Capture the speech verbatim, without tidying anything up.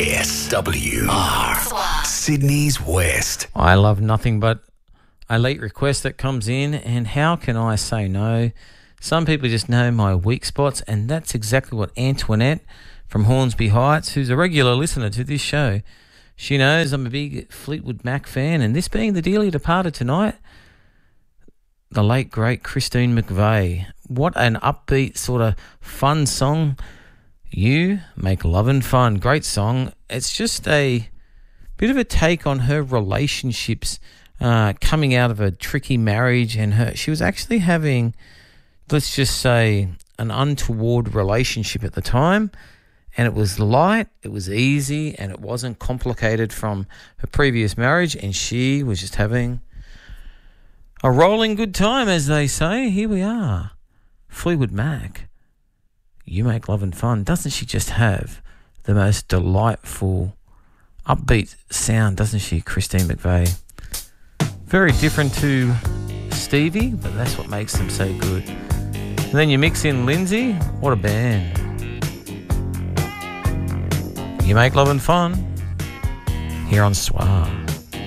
S W R, Sydney's West. I love nothing but a late request that comes in, and how can I say no? Some people just know my weak spots, and that's exactly what Antoinette from Hornsby Heights, who's a regular listener to this show, she knows I'm a big Fleetwood Mac fan, and this being the dearly departed tonight, the late, great Christine McVie. What an upbeat, sort of fun song. You Make Lovin' Fun. Great song. It's just a bit of a take on her relationships, uh, coming out of a tricky marriage, and her she was actually having, let's just say, an untoward relationship at the time, and it was light, it was easy, and it wasn't complicated from her previous marriage, and she was just having a rolling good time, as they say. Here we are. Fleetwood Mac. You Make Lovin' Fun. Doesn't she just have the most delightful, upbeat sound, doesn't she, Christine McVie? Very different to Stevie, but that's what makes them so good. And then you mix in Lindsay. What a band. You Make Lovin' Fun here on Soir.